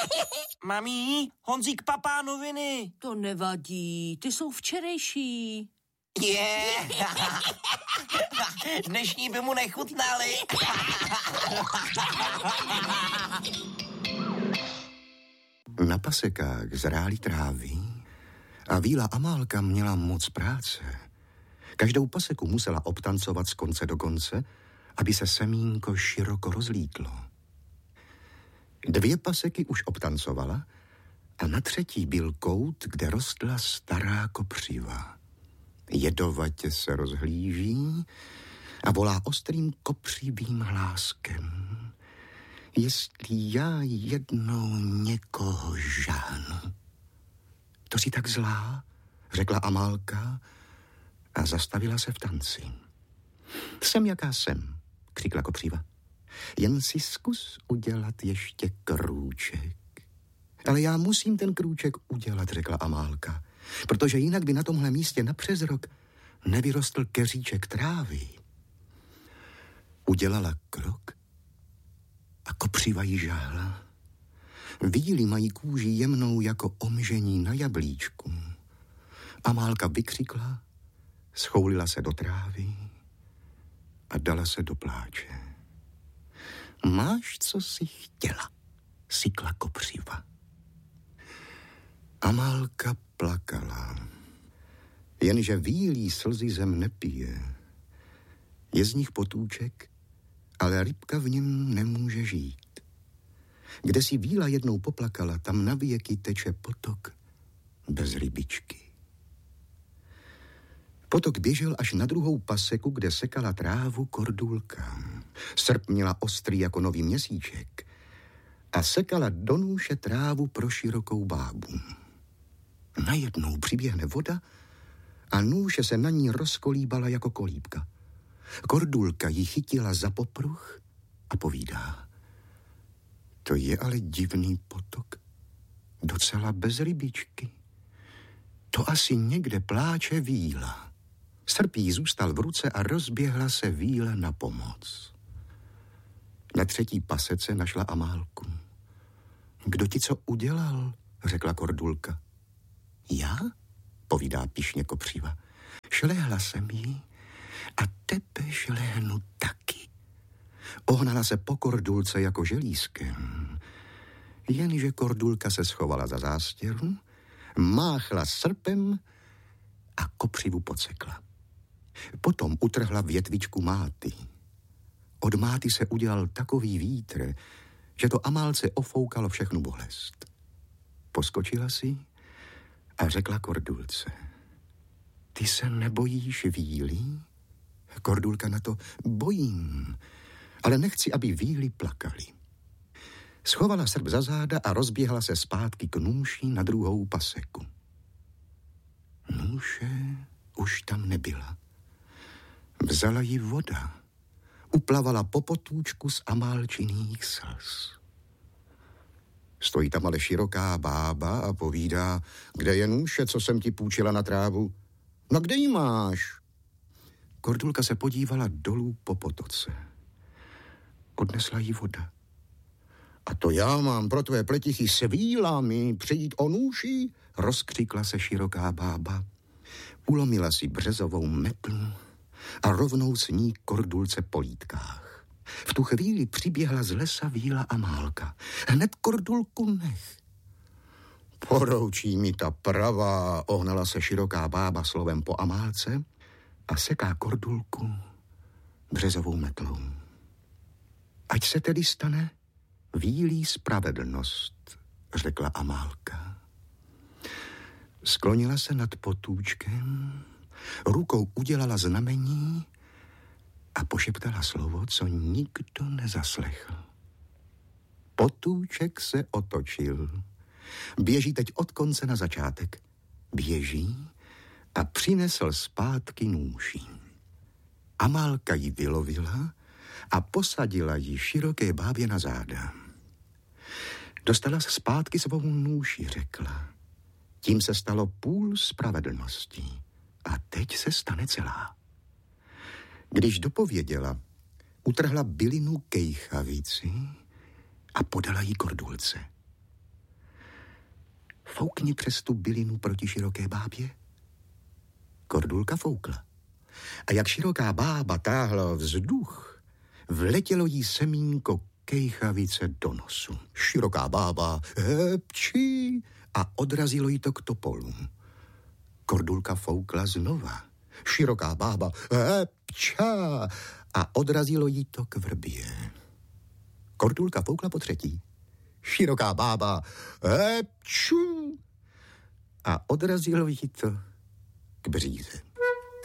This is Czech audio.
Mami, Honzík papá noviny. To nevadí, ty jsou včerejší. Dnešní by mu nechutnali. Na pasekách zrály trávy a víla Amálka měla moc práce. Každou paseku musela obtancovat z konce do konce, aby se semínko široko rozlítlo. 2 paseky už obtancovala a na 3. byl kout, kde rostla stará kopřiva. Jedovatě se rozhlíží a volá ostrým kopřivým hláskem. Jestli já jednou někoho žáhnu. To jsi tak zlá, řekla Amálka a zastavila se v tanci. Jsem jaká jsem, křikla kopřiva. Jen si zkus udělat ještě krůček. Ale já musím ten krůček udělat, řekla Amálka, protože jinak by na tomhle místě napřes rok nevyrostl keříček trávy. Udělala krok a kopřiva jí žáhla. Víly mají kůži jemnou jako omžení na jablíčku. Amálka vykřikla, schoulila se do trávy a dala se do pláče. Máš, co jsi chtěla, sykla kopřiva. Amálka plakala, jenže vílí slzy zem nepije. Je z nich potůček, ale rybka v něm nemůže žít. Kde si víla jednou poplakala, tam na věky teče potok bez rybičky. Potok běžel až na druhou paseku, kde sekala trávu kordulka. Srp měla ostrý jako nový měsíček a sekala do nůše trávu pro širokou bábu. Najednou přiběhne voda a nůše se na ní rozkolíbala jako kolíbka. Kordulka ji chytila za popruh a povídá. To je ale divný potok, docela bez rybičky. To asi někde pláče víla. Srp jí zůstal v ruce a rozběhla se víla na pomoc. Na 3. pasece našla Amálku. Kdo ti co udělal, řekla kordulka. Já, povídá pyšně kopřiva. Šlehla jsem jí a tebe šlehnu taky. Ohnala se po kordulce jako želízkem. Jenže kordulka se schovala za zástěru, máchla srpem a kopřivu podsekla. Potom utrhla větvičku máty. Od máty se udělal takový vítr, že to Amálce ofoukalo všechnu bolest. Poskočila si a řekla kordulce. Ty se nebojíš víly? Kordulka na to, bojím, ale nechci, aby víly plakali. Schovala srp za záda a rozběhla se zpátky k nůši na druhou paseku. Nůše už tam nebyla. Vzala ji voda. Uplavala po potůčku z Amálčiných slz. Stojí tam ale široká bába a povídá, kde je nůše, co jsem ti půjčila na trávu? No kde ji máš? Kordulka se podívala dolů po potoce. Odnesla jí voda. A to já mám pro tvé pletichy s vílami přijít o nůši? Rozkřikla se široká bába. Ulomila si březovou metlu a rovnou s ní kordulce po lítkách. V tu chvíli přiběhla z lesa víla Amálka. Hned kordulku nech. Poroučí mi ta pravá, ohnala se široká bába slovem po Amálce a seká kordulku březovou metlou. Ať se tedy stane vílí spravedlnost, řekla Amálka. Sklonila se nad potůčkem, rukou udělala znamení a pošeptala slovo, co nikdo nezaslechl. Potůček se otočil. Běží teď od konce na začátek. Běží a přinesl zpátky nůši. Amálka ji vylovila a posadila ji široké bábě na záda. Dostala se zpátky svou nůši, řekla. Tím se stalo půl spravedlnosti a teď se stane celá. Když dopověděla, utrhla bylinu kejchavici a podala jí kordulce. Foukni přes tu bylinu proti široké bábě. Kordulka foukla. A jak široká bába táhla vzduch, vletělo jí semínko kejchavice do nosu. Široká bába hepčí a odrazilo jí to k topolům. Kordulka foukla znova. Široká bába hepčá a odrazilo jí to k vrbě. Kordulka foukla po třetí. Široká bába hepčů a odrazilo jí to k bříze.